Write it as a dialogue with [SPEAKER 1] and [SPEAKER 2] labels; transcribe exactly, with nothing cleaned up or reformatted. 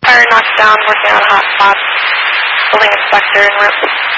[SPEAKER 1] Fire knocked down, working on hot spots. Building inspector en route.